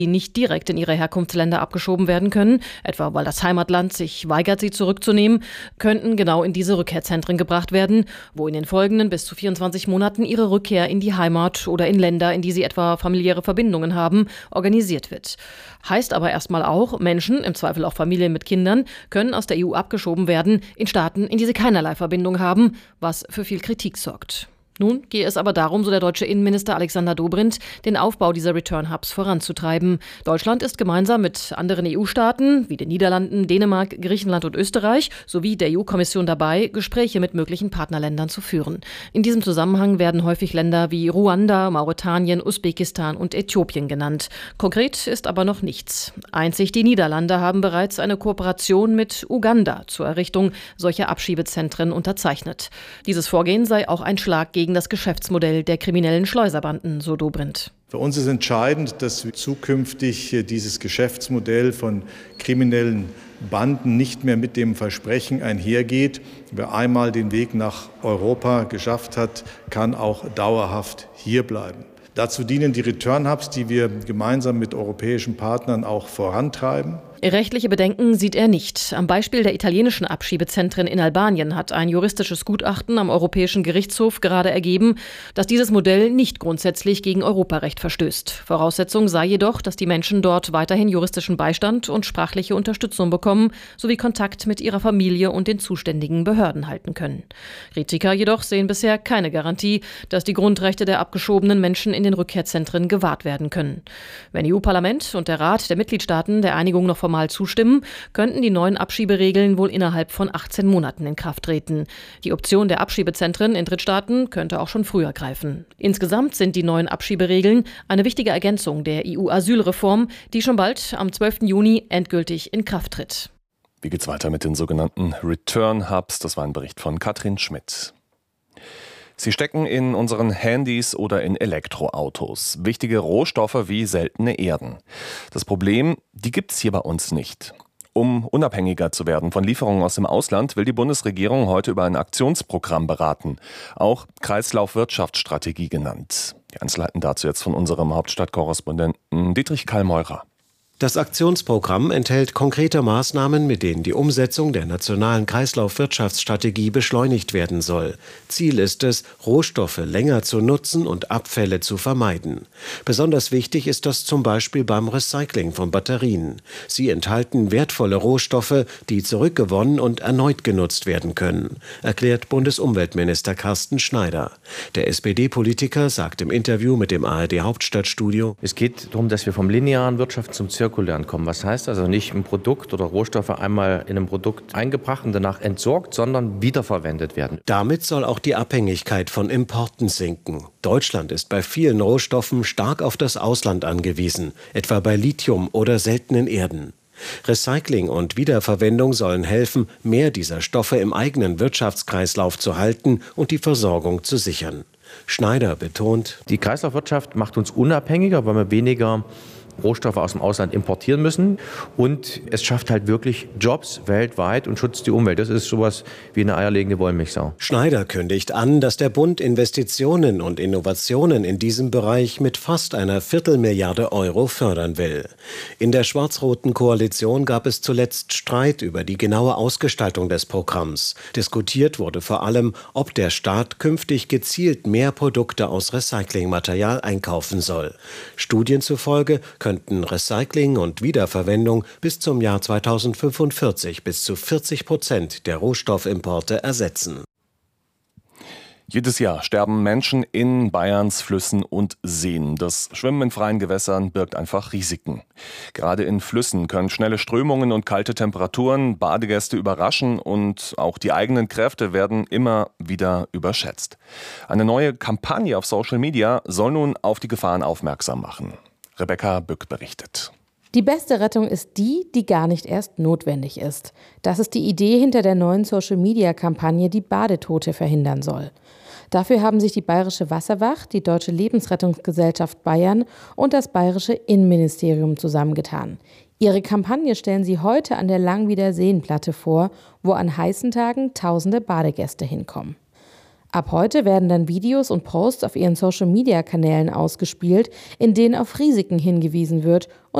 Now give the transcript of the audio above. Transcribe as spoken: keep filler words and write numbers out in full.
die nicht direkt in ihre Herkunftsländer abgeschoben werden können, etwa weil das Heimatland sich weigert, sie zurückzunehmen, könnten genau in diese Rückkehrzentren gebracht werden, wo in den folgenden bis zu vierundzwanzig Monaten ihre Rückkehr in die Heimat oder in Länder, in die sie etwa familiäre Verbindungen haben, organisiert wird. Heißt aber erstmal auch, Menschen, im Zweifel auch Familien mit Kindern, können aus der E U abgeschoben werden in Staaten, in die sie keinerlei Verbindung haben, was für viel Kritik sorgt. Nun gehe es aber darum, so der deutsche Innenminister Alexander Dobrindt, den Aufbau dieser Return-Hubs voranzutreiben. Deutschland ist gemeinsam mit anderen E U-Staaten wie den Niederlanden, Dänemark, Griechenland und Österreich sowie der E U-Kommission dabei, Gespräche mit möglichen Partnerländern zu führen. In diesem Zusammenhang werden häufig Länder wie Ruanda, Mauretanien, Usbekistan und Äthiopien genannt. Konkret ist aber noch nichts. Einzig die Niederlande haben bereits eine Kooperation mit Uganda zur Errichtung solcher Abschiebezentren unterzeichnet. Dieses Vorgehen sei auch ein Schlag gegen das Geschäftsmodell der kriminellen Schleuserbanden, so Dobrindt. Für uns ist entscheidend, dass wir zukünftig dieses Geschäftsmodell von kriminellen Banden nicht mehr mit dem Versprechen einhergeht, wer einmal den Weg nach Europa geschafft hat, kann auch dauerhaft hierbleiben. Dazu dienen die Return-Hubs, die wir gemeinsam mit europäischen Partnern auch vorantreiben. Rechtliche Bedenken sieht er nicht. Am Beispiel der italienischen Abschiebezentren in Albanien hat ein juristisches Gutachten am Europäischen Gerichtshof gerade ergeben, dass dieses Modell nicht grundsätzlich gegen Europarecht verstößt. Voraussetzung sei jedoch, dass die Menschen dort weiterhin juristischen Beistand und sprachliche Unterstützung bekommen, sowie Kontakt mit ihrer Familie und den zuständigen Behörden halten können. Kritiker jedoch sehen bisher keine Garantie, dass die Grundrechte der abgeschobenen Menschen in den Rückkehrzentren gewahrt werden können. Wenn E U-Parlament und der Rat der Mitgliedstaaten der Einigung noch formal zustimmen, könnten die neuen Abschieberegeln wohl innerhalb von achtzehn Monaten in Kraft treten. Die Option der Abschiebezentren in Drittstaaten könnte auch schon früher greifen. Insgesamt sind die neuen Abschieberegeln eine wichtige Ergänzung der E U-Asylreform, die schon bald am zwölften Juni endgültig in Kraft tritt. Wie geht's weiter mit den sogenannten Return Hubs? Das war ein Bericht von Katrin Schmidt. Sie stecken in unseren Handys oder in Elektroautos. Wichtige Rohstoffe wie seltene Erden. Das Problem, die gibt's hier bei uns nicht. Um unabhängiger zu werden von Lieferungen aus dem Ausland, will die Bundesregierung heute über ein Aktionsprogramm beraten, auch Kreislaufwirtschaftsstrategie genannt. Die Einzelheiten dazu jetzt von unserem Hauptstadtkorrespondenten Dietrich Kallmeurer. Das Aktionsprogramm enthält konkrete Maßnahmen, mit denen die Umsetzung der nationalen Kreislaufwirtschaftsstrategie beschleunigt werden soll. Ziel ist es, Rohstoffe länger zu nutzen und Abfälle zu vermeiden. Besonders wichtig ist das zum Beispiel beim Recycling von Batterien. Sie enthalten wertvolle Rohstoffe, die zurückgewonnen und erneut genutzt werden können, erklärt Bundesumweltminister Carsten Schneider. Der S P D-Politiker sagt im Interview mit dem A R D-Hauptstadtstudio: Es geht darum, dass wir vom linearen Wirtschaft zum zirkulären kommen. Was heißt also nicht ein Produkt oder Rohstoffe einmal in einem Produkt eingebracht und danach entsorgt, sondern wiederverwendet werden. Damit soll auch die Abhängigkeit von Importen sinken. Deutschland ist bei vielen Rohstoffen stark auf das Ausland angewiesen, etwa bei Lithium oder seltenen Erden. Recycling und Wiederverwendung sollen helfen, mehr dieser Stoffe im eigenen Wirtschaftskreislauf zu halten und die Versorgung zu sichern. Schneider betont: Die Kreislaufwirtschaft macht uns unabhängiger, weil wir weniger Rohstoffe aus dem Ausland importieren müssen, und es schafft halt wirklich Jobs weltweit und schützt die Umwelt. Das ist sowas wie eine eierlegende Wollmilchsau. Schneider kündigt an, dass der Bund Investitionen und Innovationen in diesem Bereich mit fast einer Viertelmilliarde Euro fördern will. In der schwarz-roten Koalition gab es zuletzt Streit über die genaue Ausgestaltung des Programms. Diskutiert wurde vor allem, ob der Staat künftig gezielt mehr Produkte aus Recyclingmaterial einkaufen soll. Studien zufolge könnten Recycling und Wiederverwendung bis zum Jahr zweitausendfünfundvierzig bis zu vierzig Prozent der Rohstoffimporte ersetzen. Jedes Jahr sterben Menschen in Bayerns Flüssen und Seen. Das Schwimmen in freien Gewässern birgt einfach Risiken. Gerade in Flüssen können schnelle Strömungen und kalte Temperaturen Badegäste überraschen, und auch die eigenen Kräfte werden immer wieder überschätzt. Eine neue Kampagne auf Social Media soll nun auf die Gefahren aufmerksam machen. Rebecca Bück berichtet. Die beste Rettung ist die, die gar nicht erst notwendig ist. Das ist die Idee hinter der neuen Social-Media-Kampagne, die Badetote verhindern soll. Dafür haben sich die Bayerische Wasserwacht, die Deutsche Lebensrettungsgesellschaft Bayern und das Bayerische Innenministerium zusammengetan. Ihre Kampagne stellen sie heute an der Langwieder Seenplatte vor, wo an heißen Tagen tausende Badegäste hinkommen. Ab heute werden dann Videos und Posts auf ihren Social-Media-Kanälen ausgespielt, in denen auf Risiken hingewiesen wird und